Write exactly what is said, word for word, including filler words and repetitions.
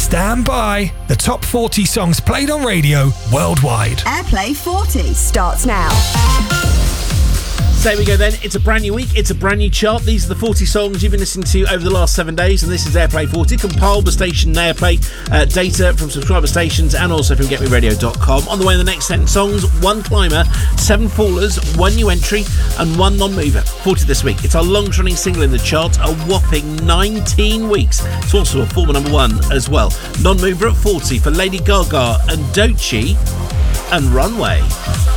Stand by. The top forty songs played on radio worldwide. Airplay forty starts now. So there we go then. It's a brand new week. It's a brand new chart. These are the forty songs you've been listening to over the last seven days, and this is Airplay forty, compiled by station Airplay uh, data from subscriber stations and also from get me radio dot com. On the way in the next ten songs, one climber, seven fallers, one new entry, and one non-mover. forty this week. It's our longest-running single in the chart, a whopping nineteen weeks. It's also a former number one as well. Non-mover at forty for Lady Gaga and Doechii and Runway.